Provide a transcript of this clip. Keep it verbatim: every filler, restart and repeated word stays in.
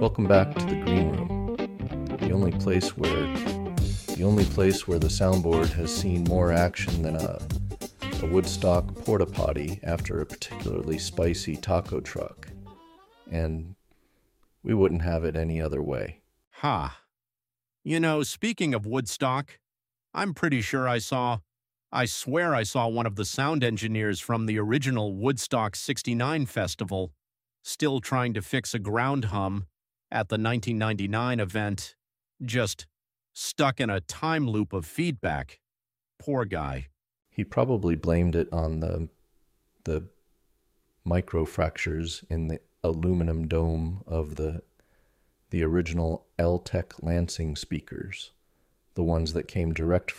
Welcome back to the Green Room, the only place where the only place where the soundboard has seen more action than a, a Woodstock porta potty after a particularly spicy taco truck, and we wouldn't have it any other way. Ha. You know, speaking of Woodstock, I'm pretty sure I saw, I swear I saw one of the sound engineers from the original Woodstock sixty-nine festival still trying to fix a ground hum at the nineteen ninety-nine event, just stuck in a time loop of feedback. Poor guy. He probably blamed it on the the microfractures in the aluminum dome of the the original L-Tech Lansing speakers, the ones that came direct